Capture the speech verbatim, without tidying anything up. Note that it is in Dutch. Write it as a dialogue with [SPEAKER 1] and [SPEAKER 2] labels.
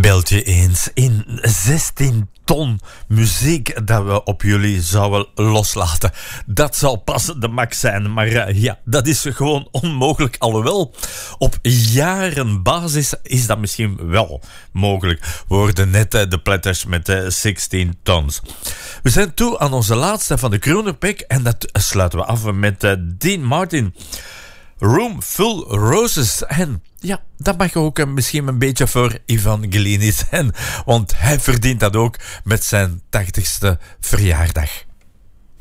[SPEAKER 1] Beeld je eens in zestien ton muziek dat we op jullie zouden loslaten. Dat zou pas de max zijn, maar uh, ja, dat is gewoon onmogelijk. Alhoewel, op jarenbasis is dat misschien wel mogelijk. We hoorden net uh, de Platters met uh, zestien tons. We zijn toe aan onze laatste van de Kronepick en dat sluiten we af met uh, Dean Martin. Room Full Roses. En ja, dat mag ook uh, misschien een beetje voor Evangelini zijn, want hij verdient dat ook met zijn tachtigste verjaardag.